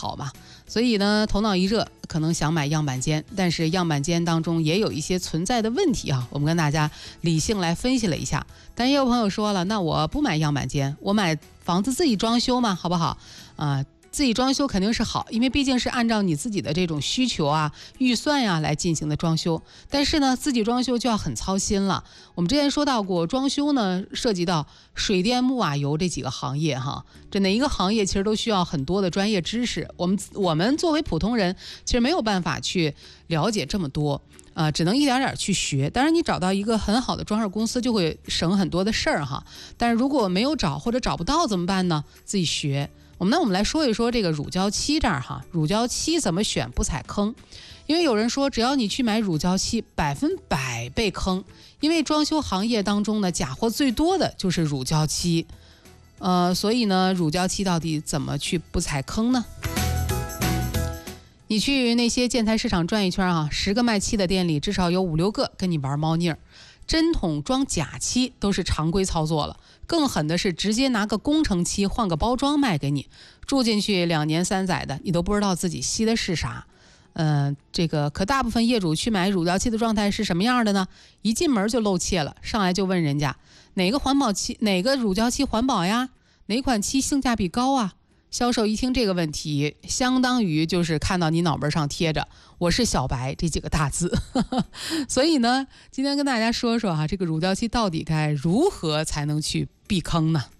好嘛。所以呢，头脑一热，可能想买样板间，但是样板间当中也有一些存在的问题啊。我们跟大家理性来分析了一下。但也有朋友说了，那我不买样板间，我买房子自己装修嘛，好不好？自己装修肯定是好，因为毕竟是按照你自己的这种需求啊、预算呀来进行的装修。但是呢，自己装修就要很操心了。我们之前说到过，装修呢涉及到水电木瓦油这几个行业哈，这哪一个行业其实都需要很多的专业知识。我们作为普通人，其实没有办法去了解这么多。只能一点点去学。当然你找到一个很好的装饰公司就会省很多的事儿哈。但是如果没有找或者找不到怎么办呢？自己学。我们来说一说这个乳胶漆这儿哈，乳胶漆怎么选不踩坑？因为有人说只要你去买乳胶漆100%被坑，因为装修行业当中呢假货最多的就是乳胶漆。所以呢乳胶漆到底怎么去不踩坑呢？你去那些建材市场转一圈啊，10个卖漆的店里至少有5、6个跟你玩猫腻儿。针筒装假漆都是常规操作了，更狠的是直接拿个工程漆换个包装卖给你，住进去2年3载的，你都不知道自己吸的是啥。可大部分业主去买乳胶漆的状态是什么样的呢？一进门就露怯了，上来就问人家哪个乳胶漆环保呀？哪款漆性价比高啊？销售一听这个问题，相当于就是看到你脑门上贴着我是小白这几个大字。所以呢今天跟大家说说这个乳胶漆到底该如何才能去避坑呢？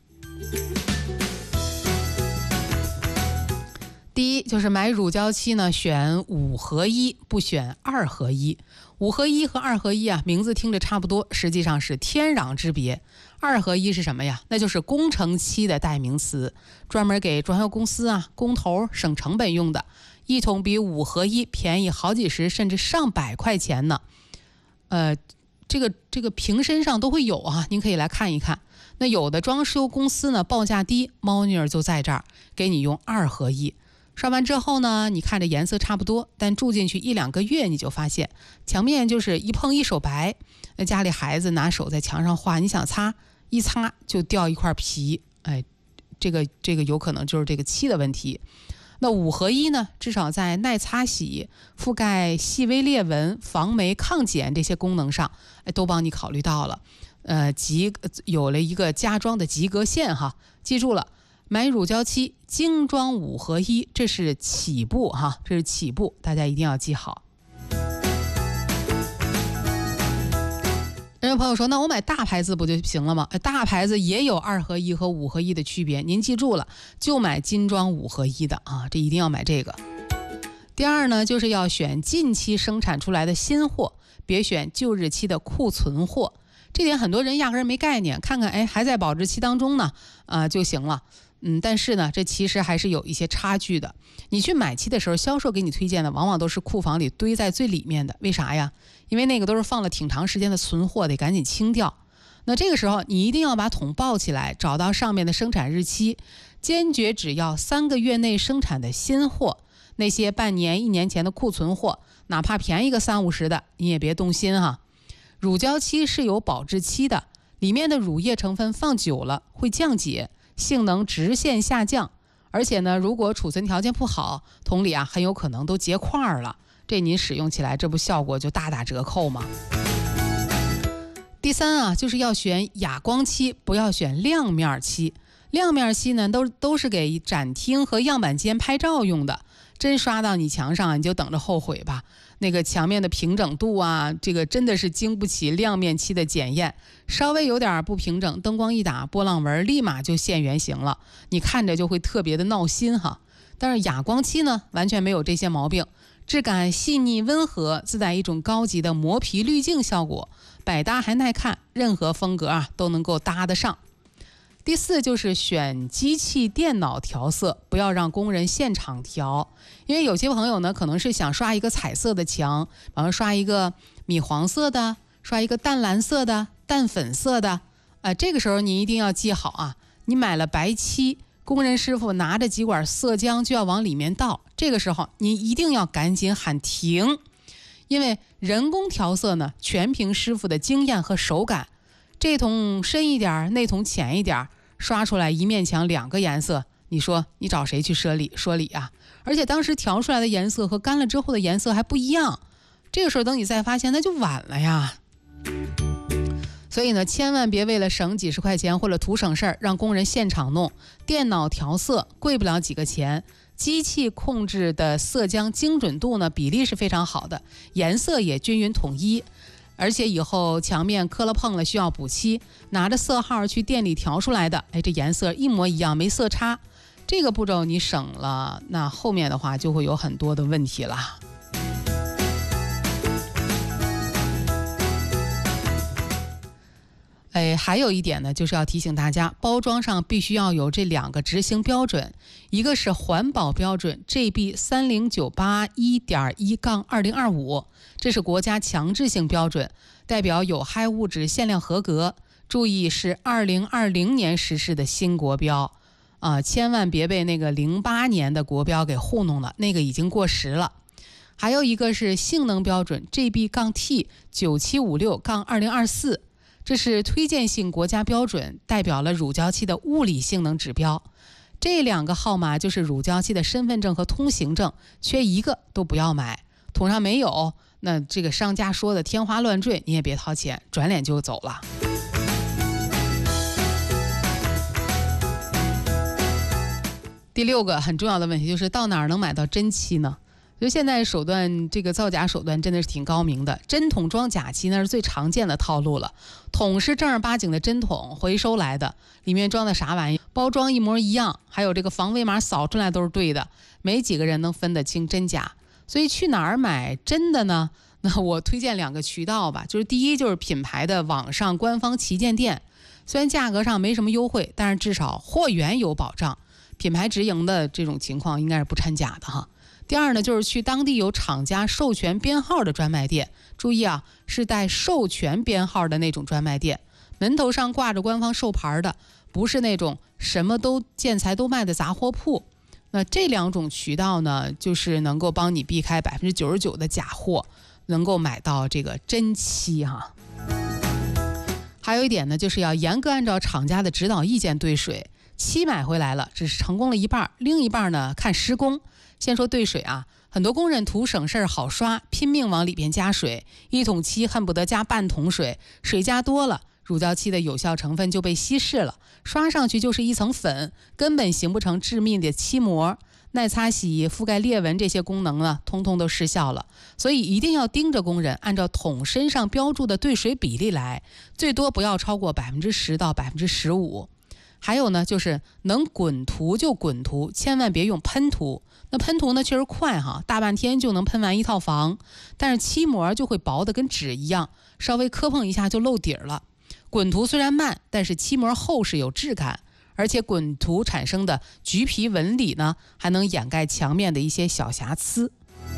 第一就是买乳胶漆呢选5合1，不选2合1。5合1和2合1名字听着差不多，实际上是天壤之别。2合1是什么呀？那就是工程漆的代名词，专门给装修公司工头省成本用的。一桶比5合1便宜好几十甚至上百块钱呢。这个瓶身上都会有您可以来看一看。那有的装修公司呢报价低，猫腻儿就在这儿，给你用2合1。刷完之后呢，你看着颜色差不多，但住进去1、2个月，你就发现墙面就是一碰一手白。那家里孩子拿手在墙上画，你想擦，一擦就掉一块皮，这个有可能就是这个漆的问题。那5合1呢，至少在耐擦洗、覆盖细微裂纹、防霉抗碱这些功能上，都帮你考虑到了。有了一个家装的及格线哈，记住了。买乳胶漆精装5合1，这是起步这是起步，大家一定要记好。有朋友说，那我买大牌子不就行了吗？大牌子也有2合1和5合1的区别，您记住了，就买精装5合1的这一定要买这个。第二呢，就是要选近期生产出来的新货，别选旧日期的库存货。这点很多人压根儿没概念，看看还在保质期当中呢就行了。但是呢这其实还是有一些差距的。你去买漆的时候，销售给你推荐的往往都是库房里堆在最里面的，为啥呀？因为那个都是放了挺长时间的存货，得赶紧清掉。那这个时候你一定要把桶抱起来，找到上面的生产日期，坚决只要3个月内生产的新货。那些半年、1年前的库存货，哪怕便宜个30、50的，你也别动心哈。乳胶漆是有保质期的，里面的乳液成分放久了会降解，性能直线下降。而且呢，如果储存条件不好，桶里很有可能都结块了，这您使用起来这不效果就大打折扣吗？第三就是要选哑光漆，不要选亮面漆。亮面漆呢都是给展厅和样板间拍照用的，真刷到你墙上你就等着后悔吧。那个墙面的平整度这个真的是经不起亮面漆的检验，稍微有点不平整，灯光一打，波浪纹立马就现原形了，你看着就会特别的闹心哈。但是哑光漆呢完全没有这些毛病，质感细腻温和，自带一种高级的磨皮滤镜效果，百搭还耐看，任何风格都能够搭得上。第四就是选机器电脑调色，不要让工人现场调。因为有些朋友呢可能是想刷一个彩色的墙，比方刷一个米黄色的，刷一个淡蓝色的、淡粉色的，这个时候你一定要记好你买了白漆，工人师傅拿着几管色浆就要往里面倒，这个时候你一定要赶紧喊停。因为人工调色呢全凭师傅的经验和手感，这桶深一点，那桶浅一点，刷出来一面墙2个颜色，你说你找谁去说理而且当时调出来的颜色和干了之后的颜色还不一样，这个时候等你再发现那就晚了呀。所以呢，千万别为了省几十块钱或者图省事儿，让工人现场弄。电脑调色贵不了几个钱，机器控制的色浆精准度呢，比例是非常好的，颜色也均匀统一。而且以后墙面磕了碰了需要补漆，拿着色号去店里调出来的，这颜色一模一样，没色差。这个步骤你省了，那后面的话就会有很多的问题了。还有一点呢，就是要提醒大家，包装上必须要有这2个执行标准，一个是环保标准 GB 30981.1-2025，这是国家强制性标准，代表有害物质限量合格。注意是2020年实施的新国标千万别被那个08年的国标给糊弄了，那个已经过时了。还有一个是性能标准 GB-T 9756-2024。这是推荐性国家标准，代表了乳胶漆的物理性能指标。这2个号码就是乳胶漆的身份证和通行证，缺一个都不要买。桶上没有，那这个商家说的天花乱坠，你也别掏钱，转脸就走了。第6个很重要的问题就是到哪儿能买到真漆呢？就现在手段，这个造假手段真的是挺高明的，真桶装假漆那是最常见的套路了。桶是正儿八经的真桶，回收来的，里面装的啥玩意，包装一模一样，还有这个防伪码扫出来都是对的，没几个人能分得清真假。所以去哪儿买真的呢？那我推荐2个渠道吧，就是第一就是品牌的网上官方旗舰店，虽然价格上没什么优惠，但是至少货源有保障，品牌直营的这种情况应该是不掺假的哈。第二呢，就是去当地有厂家授权编号的专卖店，注意啊，是带授权编号的那种专卖店，门头上挂着官方授牌的，不是那种什么都建材都卖的杂货铺。那这2种渠道呢，就是能够帮你避开99%的假货，能够买到这个真漆哈。还有一点呢，就是要严格按照厂家的指导意见兑水，漆买回来了，只是成功了一半，另一半呢看施工。先说兑水啊，很多工人图省事儿好刷，拼命往里边加水，一桶漆恨不得加半桶水，水加多了，乳胶漆的有效成分就被稀释了，刷上去就是一层粉，根本形不成致密的漆膜，耐擦洗、覆盖裂纹这些功能呢，通通都失效了。所以一定要盯着工人按照桶身上标注的兑水比例来，最多不要超过10%到15%。还有呢，就是能滚涂就滚涂，千万别用喷涂。那喷涂呢确实快哈，大半天就能喷完一套房，但是漆膜就会薄的跟纸一样，稍微磕碰一下就漏底儿了。滚涂虽然慢，但是漆膜厚实有质感，而且滚涂产生的橘皮纹理呢，还能掩盖墙面的一些小瑕疵。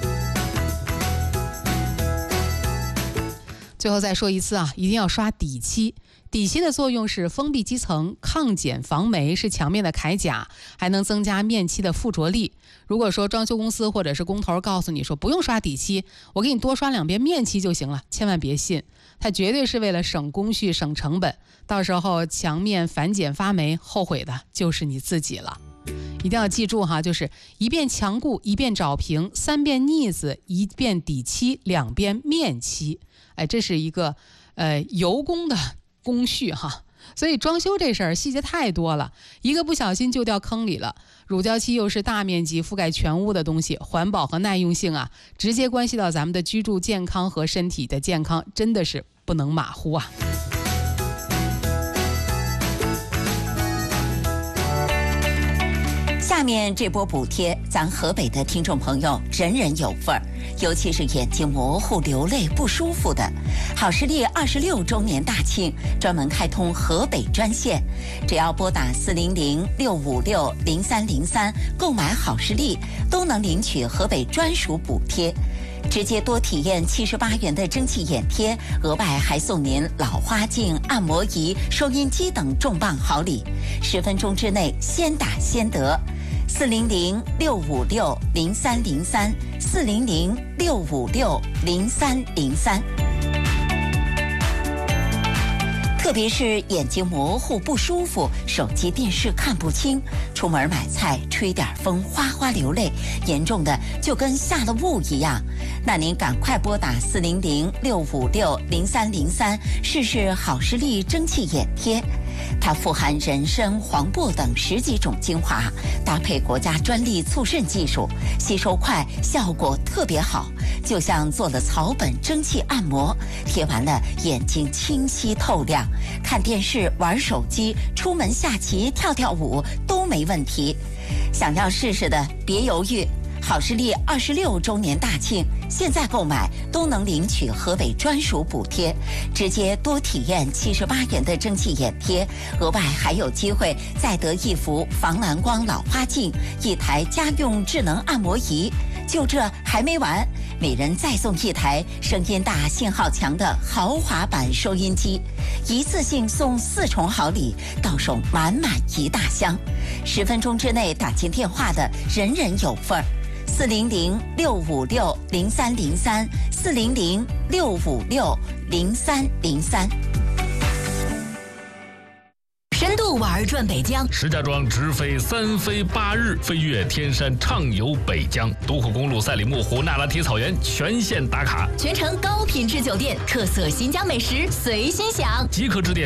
最后再说一次啊，一定要刷底漆。底漆的作用是封闭基层、抗碱防霉，是墙面的铠甲，还能增加面漆的附着力。如果说装修公司或者是工头告诉你说不用刷底漆，我给你多刷2遍面漆就行了，千万别信，它绝对是为了省工序、省成本。到时候墙面反碱发霉，后悔的就是你自己了。一定要记住哈，就是1遍墙固、1遍找平、3遍腻子、1遍底漆、2遍面漆。这是一个油工的工序哈，所以装修这事儿细节太多了，一个不小心就掉坑里了。乳胶漆又是大面积覆盖全屋的东西，环保和耐用性啊，直接关系到咱们的居住健康和身体的健康，真的是不能马虎啊。 下面这波补贴，咱河北的听众朋友人人有份儿，尤其是眼睛模糊、流泪不舒服的。好视力26周年大庆，专门开通河北专线，只要拨打400-656-0303购买好视力，都能领取河北专属补贴。直接多体验78元的蒸汽眼贴，额外还送您老花镜、按摩仪、收音机等重磅好礼，10分钟之内先打先得。400-656-0303，400-656-0303。 特别是眼睛模糊不舒服，手机电视看不清，出门买菜吹点风哗哗流泪，严重的就跟下了雾一样。那您赶快拨打400-656-0303试试好视力蒸汽眼贴。它富含人参、黄柏等10几种精华，搭配国家专利促渗技术，吸收快，效果特别好，就像做了草本蒸汽按摩，贴完了眼睛清晰透亮，看电视、玩手机、出门下棋、跳跳舞都没问题。想要试试的别犹豫，好视力26周年大庆，现在购买都能领取河北专属补贴，直接多体验78元的蒸汽眼贴，额外还有机会再得一幅防蓝光老花镜、一台家用智能按摩仪。就这还没完，每人再送一台声音大、信号强的豪华版收音机，一次性送4重好礼，到手满满一大箱。10分钟之内打进电话的，人人有份儿。400-656-0303，400-656-0303。 深度玩转北疆， 石家庄直飞3飞8日，飞越天山，畅游北疆，独库公路、赛里木湖、纳拉提草原全线打卡， 全程高品质酒店，特色新疆美食随心享。 即刻致电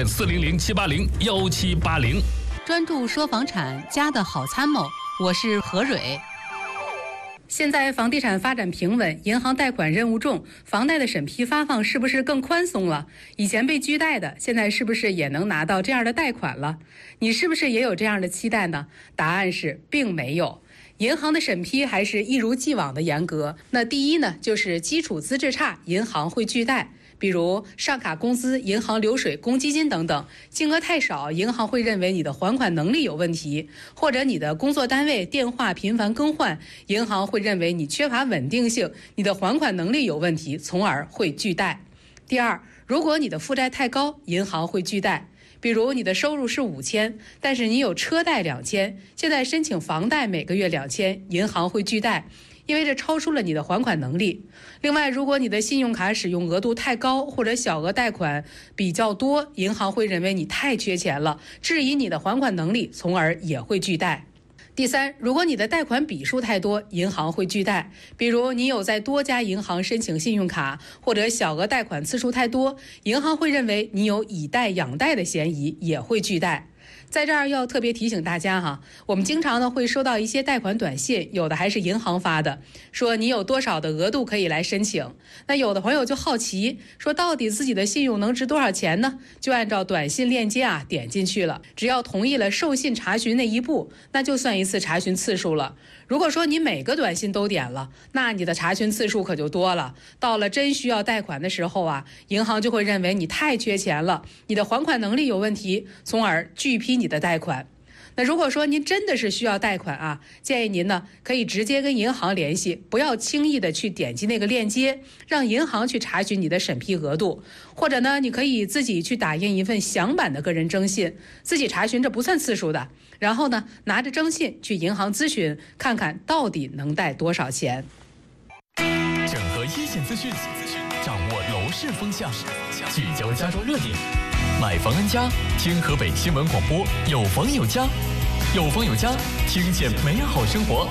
400-780-1780。 专注说房产，家的好参谋，我是何蕊。现在房地产发展平稳，银行贷款任务重，房贷的审批发放是不是更宽松了？以前被拒贷的，现在是不是也能拿到这样的贷款了？你是不是也有这样的期待呢？答案是并没有。银行的审批还是一如既往的严格。那第一呢，就是基础资质差，银行会拒贷。比如上卡工资、银行流水、公积金等等，金额太少，银行会认为你的还款能力有问题；或者你的工作单位电话频繁更换，银行会认为你缺乏稳定性，你的还款能力有问题，从而会拒贷。第二，如果你的负债太高，银行会拒贷。比如你的收入是5000，但是你有车贷2000，现在申请房贷每个月2000，银行会拒贷。因为这超出了你的还款能力。另外，如果你的信用卡使用额度太高，或者小额贷款比较多，银行会认为你太缺钱了，质疑你的还款能力，从而也会拒贷。第三，如果你的贷款笔数太多，银行会拒贷。比如你有在多家银行申请信用卡，或者小额贷款次数太多，银行会认为你有以贷养贷的嫌疑，也会拒贷。在这儿要特别提醒大家哈，我们经常呢会收到一些贷款短信，有的还是银行发的，说你有多少的额度可以来申请。那有的朋友就好奇，说到底自己的信用能值多少钱呢？就按照短信链接点进去了，只要同意了受信查询那一步，那就算一次查询次数了。如果说你每个短信都点了，那你的查询次数可就多了。到了真需要贷款的时候银行就会认为你太缺钱了，你的还款能力有问题，从而拒批你的贷款。那如果说您真的是需要贷款建议您呢可以直接跟银行联系，不要轻易的去点击那个链接，让银行去查询你的审批额度。或者呢，你可以自己去打印一份详版的个人征信，自己查询，这不算次数的。然后呢，拿着征信去银行咨询，看看到底能贷多少钱。 整合一线资讯，掌握楼市风向，聚焦家中热点。买房安家，听河北新闻广播，有房有家，有房有家，听见美好生活。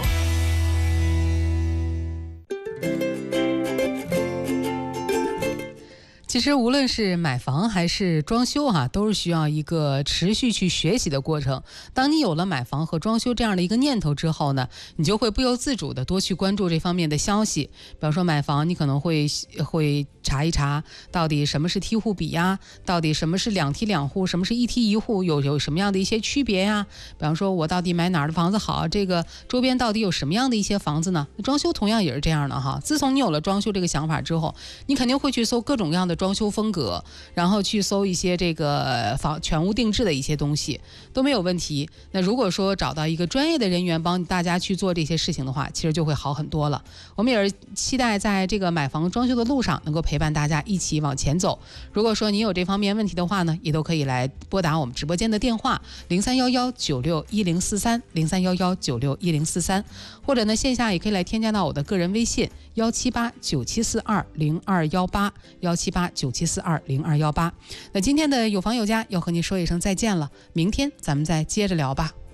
其实无论是买房还是装修都是需要一个持续去学习的过程。当你有了买房和装修这样的一个念头之后呢，你就会不由自主的多去关注这方面的消息。比方说买房，你可能会查一查到底什么是梯户比呀，到底什么是2梯2户，什么是1梯1户，有什么样的一些区别呀？比方说我到底买哪儿的房子好，这个周边到底有什么样的一些房子呢？装修同样也是这样的自从你有了装修这个想法之后，你肯定会去搜各种各样的装修风格，然后去搜一些这个全屋定制的一些东西都没有问题。那如果说找到一个专业的人员帮大家去做这些事情的话，其实就会好很多了。我们也是期待在这个买房装修的路上能够陪伴大家一起往前走。如果说你有这方面问题的话呢，也都可以来拨打我们直播间的电话0311961043 0311961043，或者呢线下也可以来添加到我的个人微信17897420218 0897420218。那今天的有房有家要和您说一声再见了，明天咱们再接着聊吧。